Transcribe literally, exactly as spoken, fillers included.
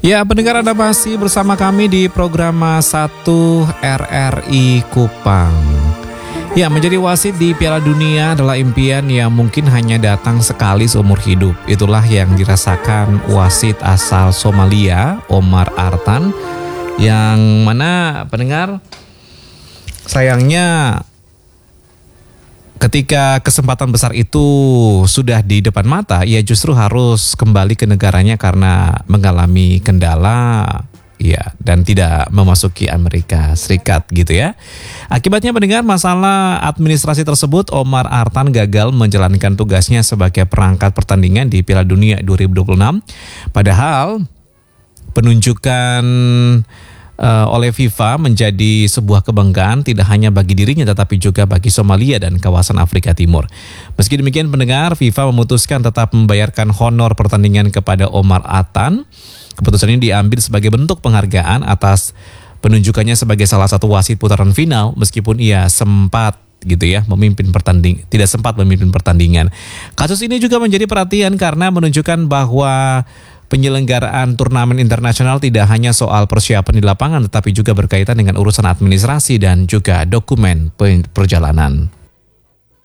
Ya, pendengar, Anda masih bersama kami di program satu R R I Kupang. Ya, menjadi wasit di Piala Dunia adalah impian yang mungkin hanya datang sekali seumur hidup. Itulah yang dirasakan wasit asal Somalia, Omar Artan, yang mana pendengar, sayangnya ketika kesempatan besar itu sudah di depan mata, ia justru harus kembali ke negaranya karena mengalami kendala, ya, dan tidak memasuki Amerika Serikat gitu ya. Akibatnya pendengar, masalah administrasi tersebut, Omar Artan gagal menjalankan tugasnya sebagai perangkat pertandingan di Piala Dunia dua ribu dua puluh enam. Padahal penunjukan Uh, oleh FIFA menjadi sebuah kebanggaan tidak hanya bagi dirinya tetapi juga bagi Somalia dan kawasan Afrika Timur. Meski demikian pendengar, FIFA memutuskan tetap membayarkan honor pertandingan kepada Omar Artan. Keputusan ini diambil sebagai bentuk penghargaan atas penunjukannya sebagai salah satu wasit putaran final, meskipun ia sempat gitu ya memimpin pertanding tidak sempat memimpin pertandingan. Kasus ini juga menjadi perhatian karena menunjukkan bahwa penyelenggaraan turnamen internasional tidak hanya soal persiapan di lapangan, tetapi juga berkaitan dengan urusan administrasi dan juga dokumen perjalanan.